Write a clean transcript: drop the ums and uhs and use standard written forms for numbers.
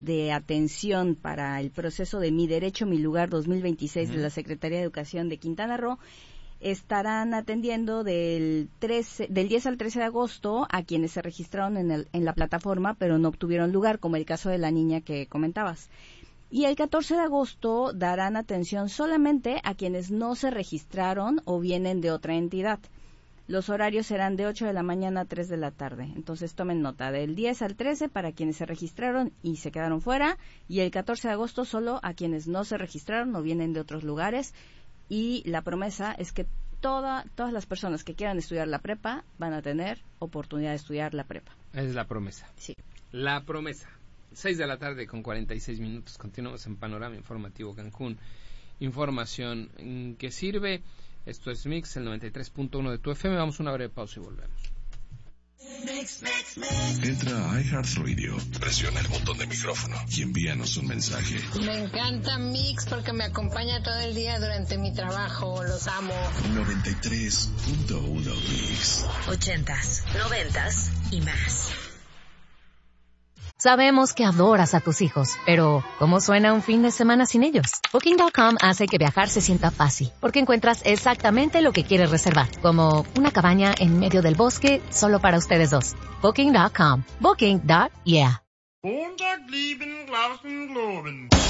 de atención para el proceso de Mi Derecho, Mi Lugar 2026 de la Secretaría de Educación de Quintana Roo, estarán atendiendo del 10 al 13 de agosto a quienes se registraron en la plataforma pero no obtuvieron lugar, como el caso de la niña que comentabas. Y el 14 de agosto darán atención solamente a quienes no se registraron o vienen de otra entidad. Los horarios serán de 8 de la mañana a 3 de la tarde. Entonces tomen nota, del 10 al 13 para quienes se registraron y se quedaron fuera, y el 14 de agosto solo a quienes no se registraron o vienen de otros lugares. Y la promesa es que todas las personas que quieran estudiar la prepa van a tener oportunidad de estudiar la prepa. Es la promesa. Sí. La promesa. 6 de la tarde con 46 minutos. Continuamos en Panorama Informativo Cancún. Información que sirve. Esto es Mix, el 93.1 de tu FM. Vamos a una breve pausa y volvemos. Entra a iHeartRadio, presiona el botón de micrófono y envíanos un mensaje. Me encanta Mix porque me acompaña todo el día durante mi trabajo. Los amo. 93.1 Mix. 80s, 90s y más. Sabemos que adoras a tus hijos, pero ¿cómo suena un fin de semana sin ellos? Booking.com hace que viajar se sienta fácil, porque encuentras exactamente lo que quieres reservar, como una cabaña en medio del bosque solo para ustedes dos. Booking.com. Booking.yeah.